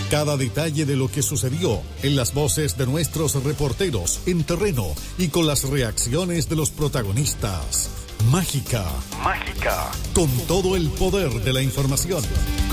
Cada detalle de lo que sucedió en las voces de nuestros reporteros en terreno y con las reacciones de los protagonistas. Mágica. Con todo el poder de la información.